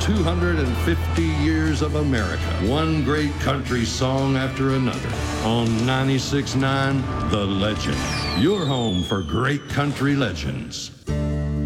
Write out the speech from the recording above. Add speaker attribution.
Speaker 1: 250 years of America. One great country song after another. On 96.9, The Legend. Your home for great country legends.